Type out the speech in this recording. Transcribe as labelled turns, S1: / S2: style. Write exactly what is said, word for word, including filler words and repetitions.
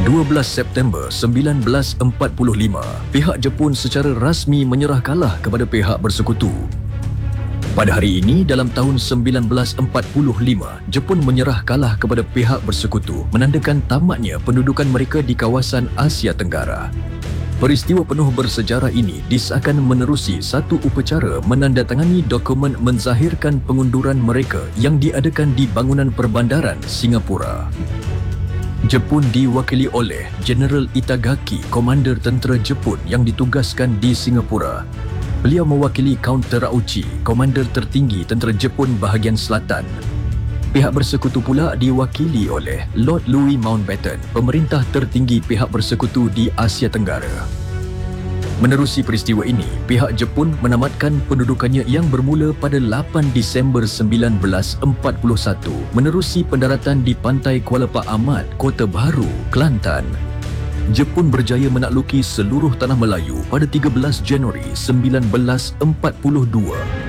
S1: dua belas September sembilan belas empat puluh lima, pihak Jepun secara rasmi menyerah kalah kepada pihak bersekutu. Pada hari ini, dalam tahun sembilan belas empat puluh lima, Jepun menyerah kalah kepada pihak bersekutu, menandakan tamatnya pendudukan mereka di kawasan Asia Tenggara. Peristiwa penuh bersejarah ini disahkan menerusi satu upacara menandatangani dokumen menzahirkan pengunduran mereka yang diadakan di bangunan perbandaran Singapura. Jepun diwakili oleh Jeneral Itagaki, Komander Tentera Jepun yang ditugaskan di Singapura. Beliau mewakili Count Terauchi, Komander tertinggi Tentera Jepun bahagian selatan. Pihak bersekutu pula diwakili oleh Lord Louis Mountbatten, pemerintah tertinggi pihak bersekutu di Asia Tenggara. Menerusi peristiwa ini, pihak Jepun menamatkan pendudukannya yang bermula pada lapan Disember sembilan belas empat puluh satu menerusi pendaratan di pantai Kuala Pak Amat, Kota Baru, Kelantan. Jepun berjaya menakluki seluruh tanah Melayu pada tiga belas Januari sembilan belas empat puluh dua.